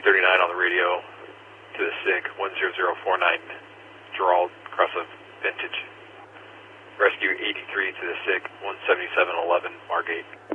239 on the radio to the SIG, 10049, Gerald, across of Vintage. Rescue 83 to the SIG, 17711, Margate.